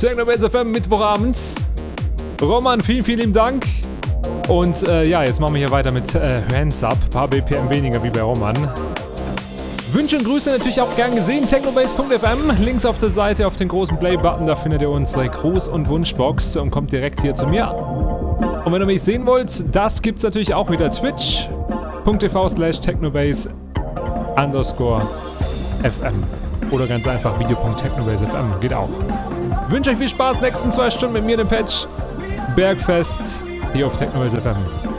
Technobase FM Mittwochabend. Roman, vielen lieben Dank. Und jetzt machen wir hier weiter mit Hands Up. Ein paar BPM weniger wie bei Roman. Wünsche und Grüße natürlich auch gern gesehen. Technobase.fm. Links auf der Seite auf den großen Play-Button. Da findet ihr unsere Gruß- und Wunschbox und kommt direkt hier zu mir. Und wenn ihr mich sehen wollt, das gibt's natürlich auch wieder. Twitch.tv/technobase_FM. Oder ganz einfach video.technobase.fm. Geht auch. Wünsche euch viel Spaß nächsten 2 Stunden mit mir, dem Patch. Bergfest hier auf Technobase FM.